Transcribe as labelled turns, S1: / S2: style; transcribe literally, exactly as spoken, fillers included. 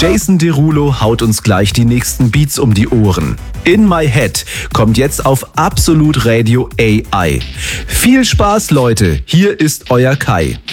S1: Jason Derulo haut uns gleich die nächsten Beats um die Ohren. In My Head kommt jetzt auf Absolut Radio A I. Viel Spaß, Leute. Hier ist euer Kai.